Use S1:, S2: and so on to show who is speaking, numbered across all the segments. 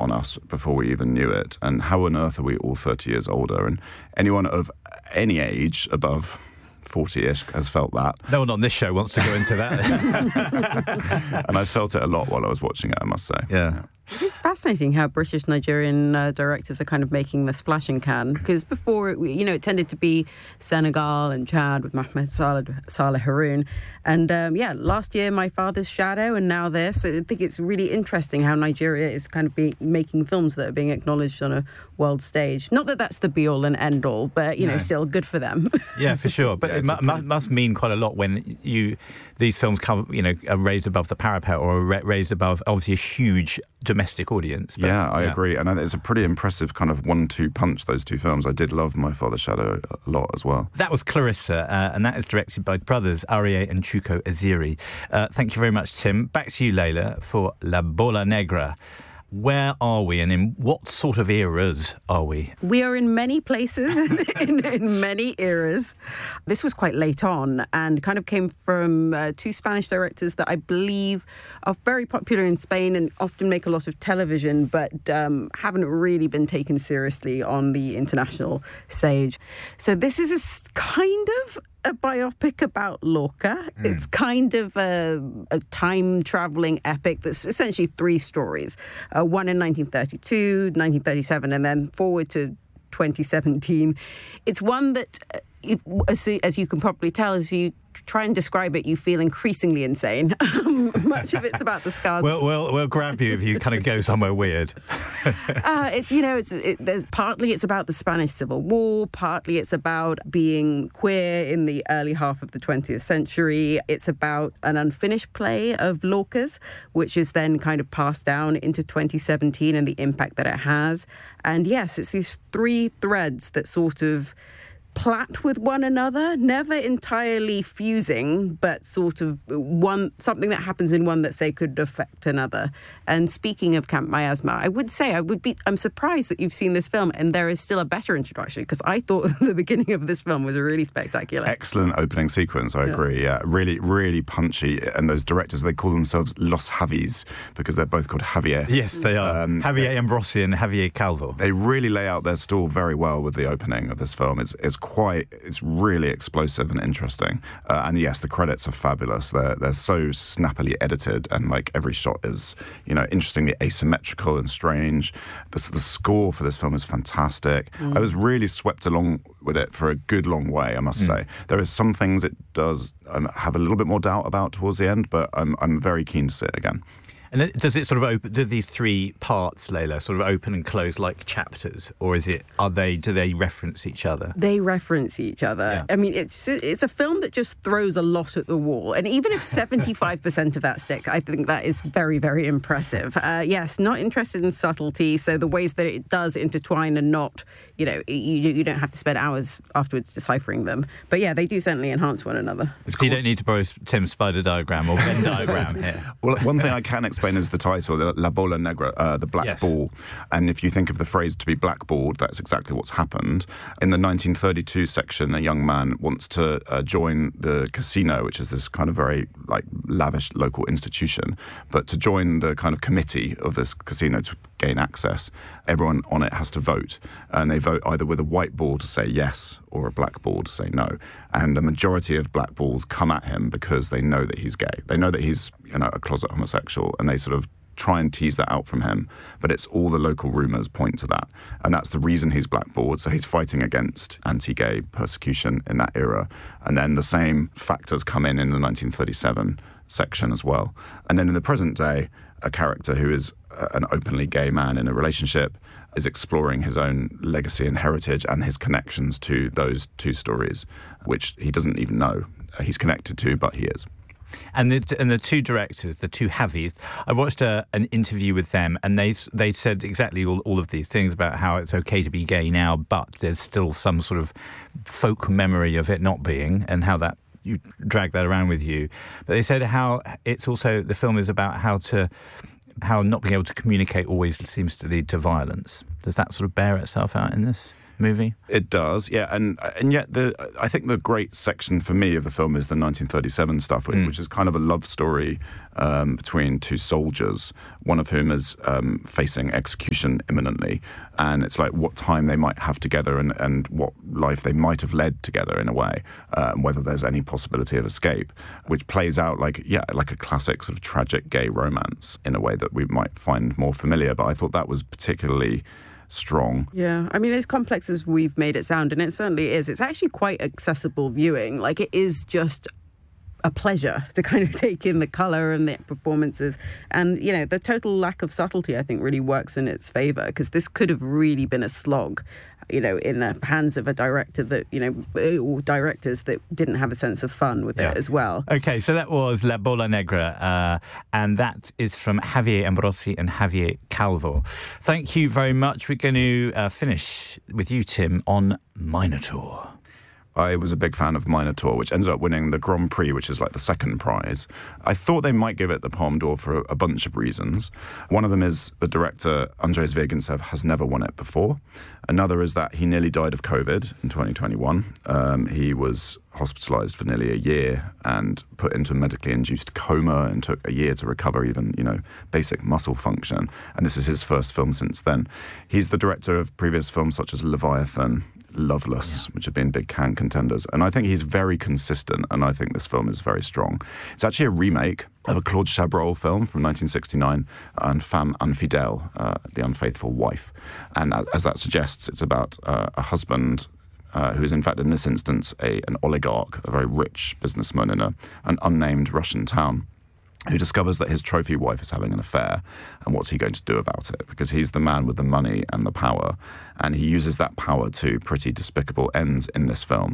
S1: on us before we even knew it. And how on earth are we all 30 years older? And anyone of any age above 40-ish has felt that.
S2: No one on this show wants to go into that.
S1: And I felt it a lot while I was watching it, I must say.
S2: Yeah.
S3: It's fascinating how British-Nigerian directors are kind of making the splash in Cannes, because before, it tended to be Senegal and Chad with Mohamed Saleh Haroun. And, last year, My Father's Shadow, and now this. I think it's really interesting how Nigeria is kind of making films that are being acknowledged on a world stage. Not that that's the be-all and end-all, but, still good for them.
S2: Yeah, for sure. But it must mean quite a lot when these films come, are raised above the parapet or raised above, obviously, a huge domestic audience. But,
S1: I agree. And it's a pretty impressive kind of 1-2 punch, those two films. I did love My Father's Shadow a lot as well.
S2: That was Clarissa, and that is directed by brothers Arie and Chuko Aziri. Thank you very much, Tim. Back to you, Layla, for La Bola Negra. Where are we, and in what sort of eras are we?
S3: We are in many places, in many eras. This was quite late on and kind of came from two Spanish directors that I believe are very popular in Spain and often make a lot of television, but haven't really been taken seriously on the international stage. So this is kind of a biopic about Lorca. It's kind of a time-travelling epic that's essentially three stories. One in 1932, 1937, and then forward to 2017. It's one that, as you can probably tell, as you try and describe it, you feel increasingly insane. Much of it's about the scars.
S2: We'll grab you if you kind of go somewhere weird.
S3: There's partly it's about the Spanish Civil War, partly it's about being queer in the early half of the 20th century. It's about an unfinished play of Lorca's, which is then kind of passed down into 2017 and the impact that it has. And yes, it's these three threads that sort of plait with one another, never entirely fusing, but sort of something that happens in one that, say, could affect another. And speaking of Camp Miasma, I would say I'm surprised that you've seen this film and there is still a better introduction, because I thought the beginning of this film was really spectacular.
S1: Excellent opening sequence, I agree. Yeah, really, really punchy. And those directors, they call themselves Los Javis because they're both called Javier.
S2: Yes, they are. Javier Ambrosi and Javier Calvo.
S1: They really lay out their stall very well with the opening of this film. It's really explosive and interesting. And yes, the credits are fabulous. They're so snappily edited, and like every shot is, interestingly asymmetrical and strange. The score for this film is fantastic. I was really swept along with it for a good long way, I must say. There are some things it does have a little bit more doubt about towards the end, but I'm very keen to see it again.
S2: And does it sort of open? Do these three parts, Layla, sort of open and close like chapters, or do they reference each other?
S3: They reference each other. Yeah. I mean, it's a film that just throws a lot at the wall, and even if 75% of that stick, I think that is very, very impressive. Yes, not interested in subtlety, so the ways that it does intertwine and not, you don't have to spend hours afterwards deciphering them. But yeah, they do certainly enhance one another.
S2: So you don't need to borrow Tim's spider diagram or Venn diagram here.
S1: Well, one thing I can explain is the title, La Bola Negra, the black ball. And if you think of the phrase to be blackballed, that's exactly what's happened. In the 1932 section, a young man wants to join the casino, which is this kind of very lavish local institution. But to join the kind of committee of this casino to gain access, everyone on it has to vote. And they vote either with a white ball to say yes or a black ball to say no. And a majority of black balls come at him because they know that he's gay. They know that he's a closet homosexual, and they sort of try and tease that out from him. But it's all the local rumours point to that. And that's the reason he's blackballed. So he's fighting against anti-gay persecution in that era. And then the same factors come in the 1937 section as well. And then in the present day, a character who is an openly gay man in a relationship is exploring his own legacy and heritage and his connections to those two stories, which he doesn't even know he's connected to, but he is.
S2: And the two directors, the two Javis, I watched an interview with them, and they said exactly all of these things about how it's okay to be gay now, but there's still some sort of folk memory of it not being, and how that you drag that around with you. But they said how it's also, the film is about how not being able to communicate always seems to lead to violence. Does that sort of bear itself out in this? movie?
S1: It does, yeah. And yet I think the great section for me of the film is the 1937 stuff, which is kind of a love story between two soldiers, one of whom is facing execution imminently. And it's like what time they might have together and what life they might have led together in a way, whether there's any possibility of escape, which plays out like a classic sort of tragic gay romance in a way that we might find more familiar. But I thought that was particularly strong.
S3: Yeah, I mean, as complex as we've made it sound, and it certainly is, it's actually quite accessible viewing. Like, it is just a pleasure to kind of take in the colour and the performances. And, you know, the total lack of subtlety, I think, really works in its favour, because this could have really been a slog, you know, in the hands of a director that, you know, or directors that didn't have a sense of fun with it as well.
S2: Okay, so that was La Bola Negra, and that is from Javier Ambrosi and Javier Calvo. Thank you very much. We're going to finish with you, Tim, on Minotaur.
S1: I was a big fan of Minotaur, which ended up winning the Grand Prix, which is like the second prize. I thought they might give it the Palme d'Or for a bunch of reasons. One of them is the director, Andrei Zvyagintsev, has never won it before. Another is that he nearly died of COVID in 2021. He was hospitalized for nearly a year and put into a medically induced coma and took a year to recover even, you know, basic muscle function. And this is his first film since then. He's the director of previous films such as Leviathan, Loveless, which have been big Cannes contenders. And I think he's very consistent, and I think this film is very strong. It's actually a remake of a Claude Chabrol film from 1969, and Femme Infidèle, The Unfaithful Wife. And as that suggests, it's about a husband who is in fact in this instance an oligarch, a very rich businessman in an unnamed Russian town, who discovers that his trophy wife is having an affair, and what's he going to do about it? Because he's the man with the money and the power, and he uses that power to pretty despicable ends in this film.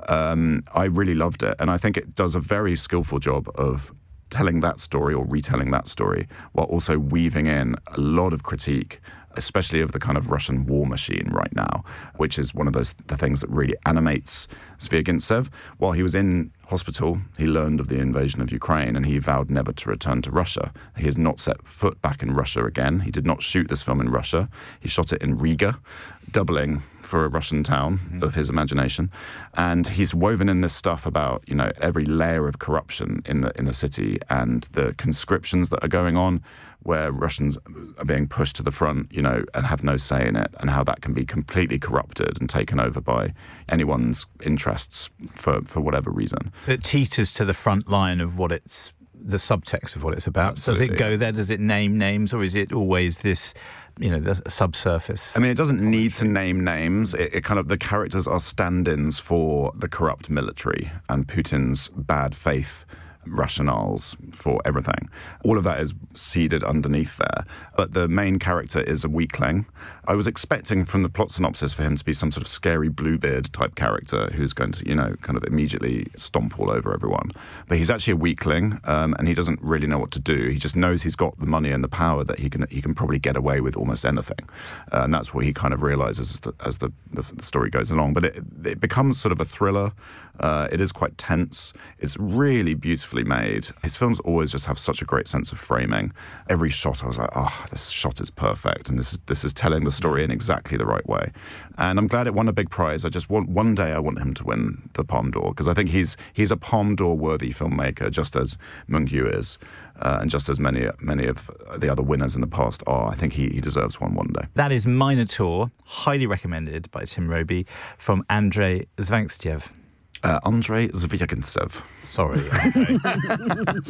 S1: I really loved it, and I think it does a very skillful job of telling that story or retelling that story while also weaving in a lot of critique, especially of the kind of Russian war machine right now, which is one of the things that really animates Zvyagintsev. While he was in hospital, he learned of the invasion of Ukraine and he vowed never to return to Russia. He has not set foot back in Russia again. He did not shoot this film in Russia. He shot it in Riga, doubling for a Russian town of his imagination. And he's woven in this stuff about, you know, every layer of corruption in the city and the conscriptions that are going on, where Russians are being pushed to the front, you know, and have no say in it, and how that can be completely corrupted and taken over by anyone's interests for whatever reason.
S2: So it teeters to the front line of what it's, the subtext of what it's about. Absolutely. Does it go there? Does it name names, or is it always this, you know, the subsurface?
S1: I mean, it doesn't need to name names. It kind of, the characters are stand-ins for the corrupt military and Putin's bad faith rationales for everything. All of that is seeded underneath there. But the main character is a weakling. I was expecting from the plot synopsis for him to be some sort of scary Bluebeard type character who's going to, you know, kind of immediately stomp all over everyone. But he's actually a weakling, and he doesn't really know what to do. He just knows he's got the money and the power that he can probably get away with almost anything. And that's what he kind of realizes as the story goes along. But it becomes sort of a thriller. It is quite tense. It's really beautifully made. His films always just have such a great sense of framing. Every shot, I was like, oh, this shot is perfect, and this is telling the story in exactly the right way. And I'm glad it won a big prize. I just want one day I want him to win the Palme d'Or, because I think he's a Palme d'Or worthy filmmaker, just as Mung-Yu is, and just as many of the other winners in the past are. I think he deserves one day.
S2: That is Minotaur, highly recommended by Tim Robey, from Andrei Zvyagintsev.
S1: Andrei Zvyagintsev.
S2: Sorry, Andrei.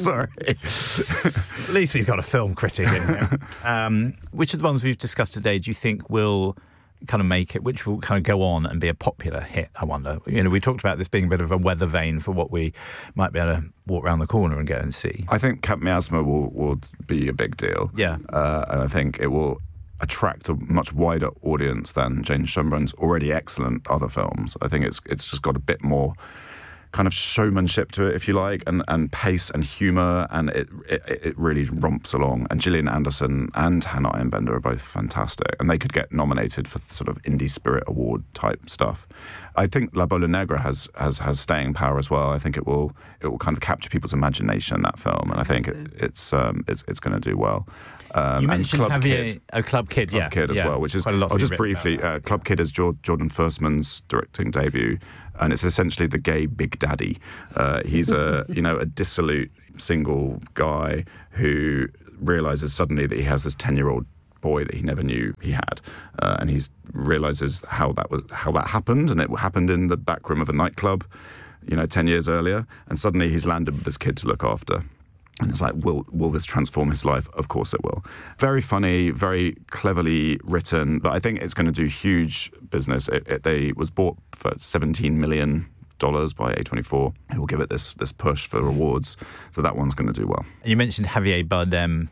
S1: Sorry.
S2: At least we've got a film critic in here. Which of the ones we've discussed today do you think will kind of make it, which will kind of go on and be a popular hit, I wonder? You know, we talked about this being a bit of a weather vane for what we might be able to walk around the corner and go and see.
S1: I think Camp Miasma will be a big deal.
S2: Yeah.
S1: And I think it will attract a much wider audience than Jane Schoenbrun's already excellent other films. I think it's just got a bit more kind of showmanship to it, if you like, and pace and humour, and it really romps along. And Gillian Anderson and Hannah Einbender are both fantastic, and they could get nominated for sort of Indie Spirit Award type stuff. I think La Bola Negra has staying power as well. I think it will kind of capture people's imagination, that film, and I think it's going to do well.
S2: You mentioned
S1: Club
S2: Javier, Club Kid,
S1: Club Kid as well, which is, I'll just briefly, Club Kid is Jordan Firstman's directing debut, and it's essentially the gay Big Daddy. He's a dissolute single guy who realizes suddenly that he has this 10-year-old boy that he never knew he had, and he realizes how that happened, and it happened in the back room of a nightclub, 10 years earlier, and suddenly he's landed with this kid to look after. And it's like, will this transform his life? Of course it will. Very funny, very cleverly written, but I think it's going to do huge business. It was bought for $17 million by A24, who will give it this push for awards. So that one's going to do well.
S2: You mentioned Javier Bardem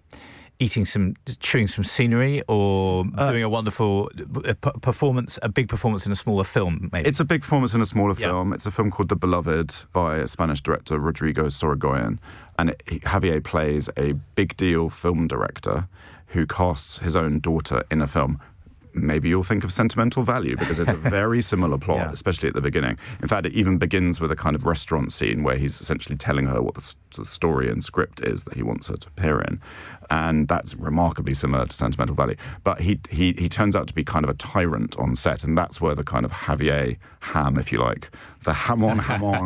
S2: chewing some scenery, or doing a wonderful performance, a big performance in a smaller film, maybe?
S1: It's a big performance in a smaller film. It's a film called The Beloved by a Spanish director, Rodrigo Sorogoyen. And Javier plays a big deal film director who casts his own daughter in a film. Maybe you'll think of Sentimental Value, because it's a very similar plot, especially at the beginning. In fact, it even begins with a kind of restaurant scene where he's essentially telling her what the story and script is that he wants her to appear in. And that's remarkably similar to Sentimental Value. But he turns out to be kind of a tyrant on set, and that's where the kind of Javier ham, if you like, the ham on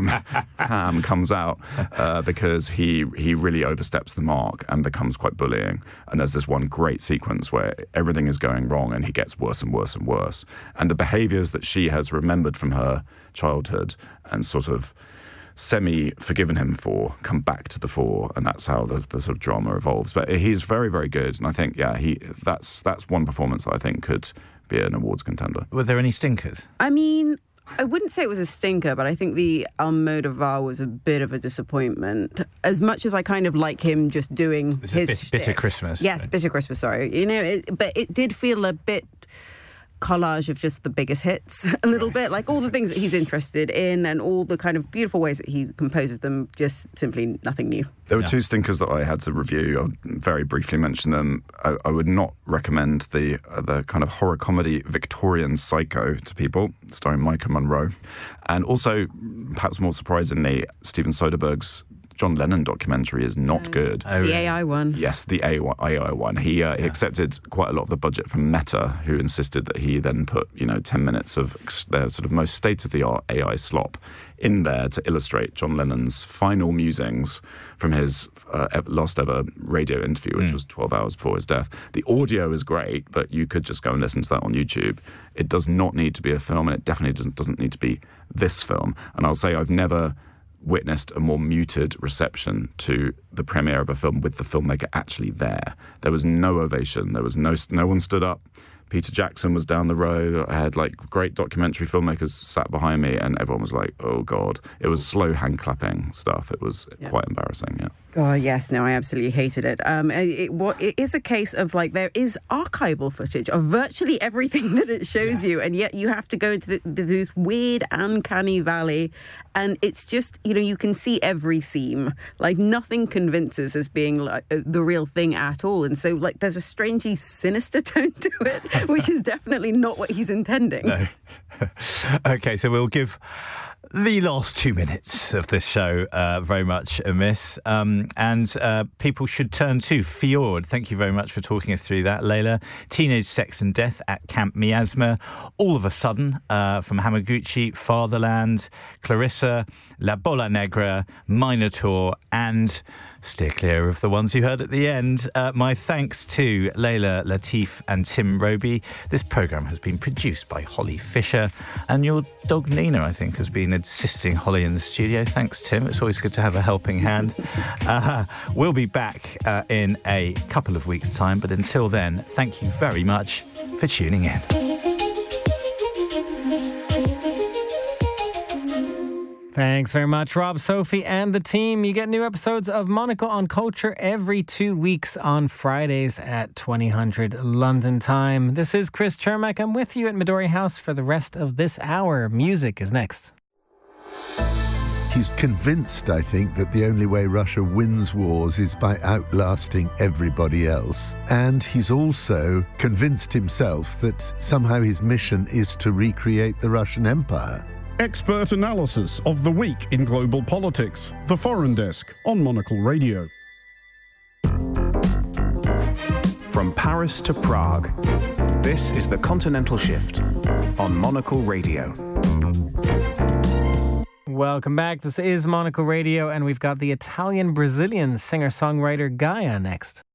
S1: ham comes out, because he really oversteps the mark and becomes quite bullying. And there's this one great sequence where everything is going wrong and he gets worse and worse and worse. And the behaviours that she has remembered from her childhood and sort of semi-forgiven him for come back to the fore, and that's how the sort of drama evolves. But he's very, very good, and I think, that's one performance that I think could be an awards contender.
S2: Were there any stinkers?
S3: I mean, I wouldn't say it was a stinker, but I think the Almodovar was a bit of a disappointment. As much as I kind of like him just doing his
S2: Bitter Christmas.
S3: Yes, Bitter Christmas, sorry. But it did feel a bit collage of just the biggest hits, a little bit, like all the things that he's interested in and all the kind of beautiful ways that he composes them, just simply nothing new.
S1: There were two stinkers that I had to review. I'll very briefly mention them. I would not recommend the kind of horror comedy Victorian Psycho to people, starring Micah Monroe. And also, perhaps more surprisingly, Steven Soderbergh's John Lennon documentary is not good.
S3: The AI one.
S1: Yes, the AI one. He accepted quite a lot of the budget from Meta, who insisted that he then put 10 minutes of their sort of most state-of-the-art AI slop in there to illustrate John Lennon's final musings from his last ever radio interview, which was 12 hours before his death. The audio is great, but you could just go and listen to that on YouTube. It does not need to be a film, and it definitely doesn't need to be this film. And I'll say I've never witnessed a more muted reception to the premiere of a film with the filmmaker actually there. There was no ovation. There was no one stood up. Peter Jackson was down the road. I had great documentary filmmakers sat behind me, and everyone was like, oh God. It was slow hand clapping stuff. It was quite embarrassing,
S3: Oh, yes. No, I absolutely hated it. It is a case of there is archival footage of virtually everything that it shows you, and yet you have to go into this weird, uncanny valley, and it's just, you can see every seam. Nothing convinces as being the real thing at all. And so, there's a strangely sinister tone to it, which is definitely not what he's intending.
S2: No. Okay, so we'll give the last 2 minutes of this show very much a miss. And people should turn to Fjord. Thank you very much for talking us through that, Layla. Teenage Sex and Death at Camp Miasma. All of a Sudden from Hamaguchi, Fatherland, Clarissa, La Bola Negra, Minotaur, and steer clear of the ones you heard at the end. My thanks to Layla Latif and Tim Roby. This programme has been produced by Holly Fisher, and your dog Nina, I think, has been assisting Holly in the studio. Thanks, Tim. It's always good to have a helping hand. We'll be back in a couple of weeks' time, but until then, thank you very much for tuning in.
S4: Thanks very much, Rob, Sophie, and the team. You get new episodes of Monocle on Culture every 2 weeks on Fridays at 2000 London time. This is Chris Chermak. I'm with you at Midori House for the rest of this hour. Music is next.
S5: He's convinced, I think, that the only way Russia wins wars is by outlasting everybody else. And he's also convinced himself that somehow his mission is to recreate the Russian Empire.
S6: Expert analysis of the week in global politics. The Foreign Desk on Monocle Radio.
S7: From Paris to Prague, this is The Continental Shift on Monocle Radio.
S4: Welcome back. This is Monocle Radio, and we've got the Italian-Brazilian singer-songwriter Gaia next.